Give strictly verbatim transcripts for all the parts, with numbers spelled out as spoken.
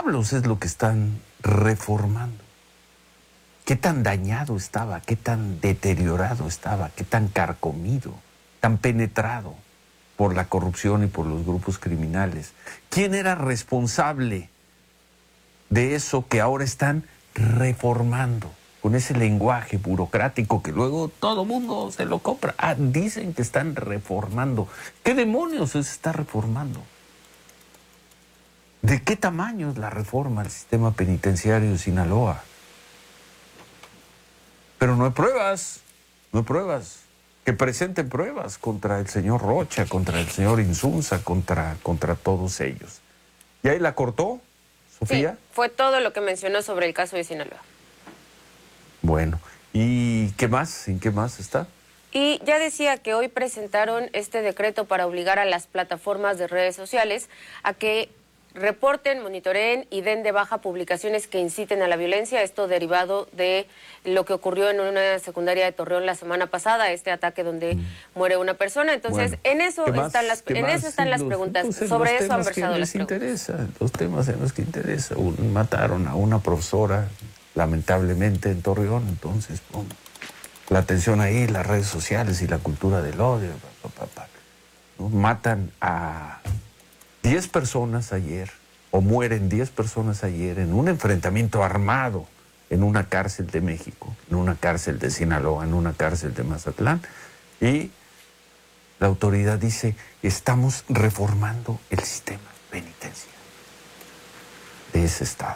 diablos es lo que están reformando? ¿Qué tan dañado estaba? ¿Qué tan deteriorado estaba? ¿Qué tan carcomido? ¿Tan penetrado por la corrupción y por los grupos criminales? ¿Quién era responsable de eso que ahora están reformando? Con ese lenguaje burocrático que luego todo mundo se lo compra. Ah, dicen que están reformando. ¿Qué demonios se está reformando? ¿De qué tamaño es la reforma al sistema penitenciario de Sinaloa? Pero no hay pruebas, no hay pruebas. Que presenten pruebas contra el señor Rocha, contra el señor Insunza, contra, contra todos ellos. ¿Y ahí la cortó, Sofía? Sí, fue todo lo que mencionó sobre el caso de Sinaloa. Bueno, ¿y qué más? ¿En qué más está? Y ya decía que hoy presentaron este decreto para obligar a las plataformas de redes sociales a que reporten, monitoreen y den de baja publicaciones que inciten a la violencia, esto derivado de lo que ocurrió en una secundaria de Torreón la semana pasada, este ataque donde mm. muere una persona. Entonces, bueno, en eso están las en eso están las preguntas, pues sobre eso han versado las preguntas. Interesa, los temas en los que interesa. Un, mataron a una profesora, lamentablemente, en Torreón, entonces, pum, la atención ahí, las redes sociales y la cultura del odio, pa, pa, pa, ¿no? Matan a diez personas ayer, o mueren diez personas ayer en un enfrentamiento armado en una cárcel de México, en una cárcel de Sinaloa, en una cárcel de Mazatlán, y la autoridad dice, estamos reformando el sistema penitenciario de ese estado.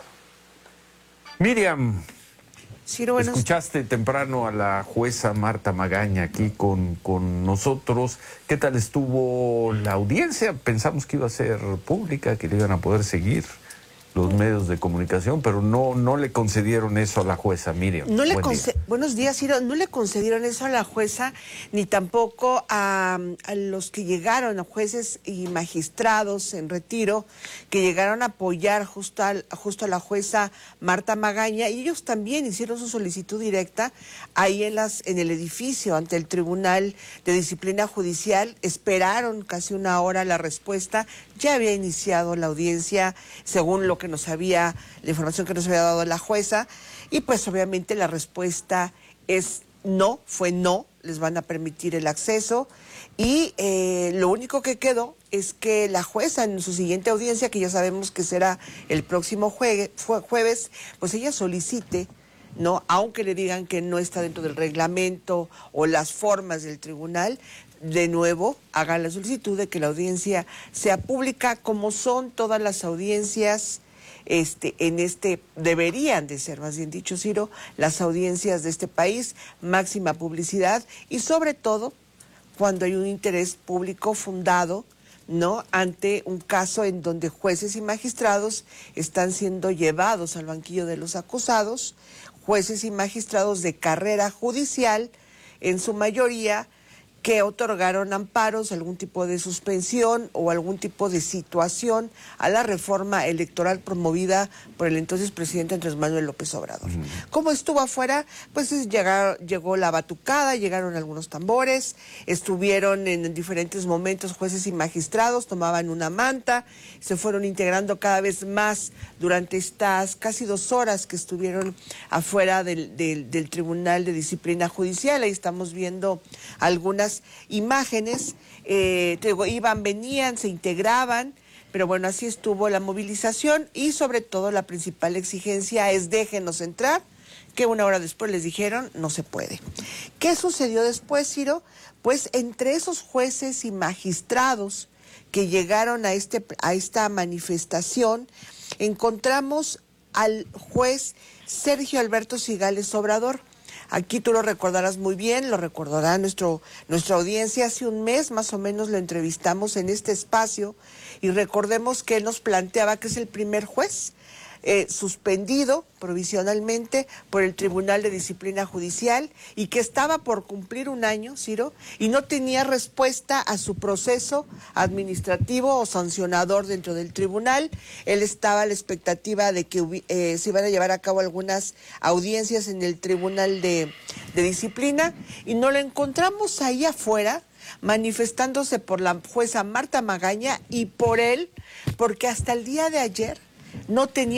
Miriam, Ciro, buenos... escuchaste temprano a la jueza Marta Magaña aquí con, con nosotros. ¿Qué tal estuvo la audiencia? Pensamos que iba a ser pública, que le iban a poder seguir los medios de comunicación, pero no, no le concedieron eso a la jueza, Miriam. No le Buen conce... día. Buenos días, Ciro. No le concedieron eso a la jueza, ni tampoco a, a los que llegaron, a jueces y magistrados en retiro, que llegaron a apoyar justo, al, justo a la jueza Marta Magaña, y ellos también hicieron su solicitud directa ahí en, las, en el edificio, ante el Tribunal de Disciplina Judicial. Esperaron casi una hora la respuesta. Ya había iniciado la audiencia, según lo que nos había, la información que nos había dado la jueza, y pues obviamente la respuesta es no, fue no, les van a permitir el acceso, y eh, lo único que quedó es que la jueza en su siguiente audiencia, que ya sabemos que será el próximo jue jueves, pues ella solicite, no, aunque le digan que no está dentro del reglamento o las formas del tribunal, de nuevo hagan la solicitud de que la audiencia sea pública, como son todas las audiencias. Este, en este, deberían de ser, más bien dicho, Ciro, las audiencias de este país, máxima publicidad, y sobre todo cuando hay un interés público fundado, ¿no?, ante un caso en donde jueces y magistrados están siendo llevados al banquillo de los acusados, jueces y magistrados de carrera judicial, en su mayoría, que otorgaron amparos, algún tipo de suspensión o algún tipo de situación a la reforma electoral promovida por el entonces presidente Andrés Manuel López Obrador. Mm. ¿Cómo estuvo afuera? Pues llegar, llegó la batucada, llegaron algunos tambores, estuvieron en diferentes momentos jueces y magistrados, tomaban una manta, se fueron integrando cada vez más durante estas casi dos horas que estuvieron afuera del, del, del Tribunal de Disciplina Judicial. Ahí estamos viendo algunas imágenes, eh, iban, venían, se integraban, pero bueno, así estuvo la movilización, y sobre todo la principal exigencia es déjenos entrar, que una hora después les dijeron no se puede. ¿Qué sucedió después, Ciro? Pues entre esos jueces y magistrados que llegaron a, este, a esta manifestación, encontramos al juez Sergio Alberto Cigales Obrador. Aquí tú lo recordarás muy bien, lo recordará nuestro, nuestra audiencia. Hace un mes más o menos lo entrevistamos en este espacio, y recordemos que él nos planteaba que es el primer juez eh, suspendido provisionalmente por el Tribunal de Disciplina Judicial, y que estaba por cumplir un año, Ciro, y no tenía respuesta a su proceso administrativo o sancionador dentro del tribunal. Él estaba a la expectativa de que eh, se iban a llevar a cabo algunas audiencias en el Tribunal de, de Disciplina, y no lo encontramos ahí afuera manifestándose por la jueza Marta Magaña y por él, porque hasta el día de ayer no tenía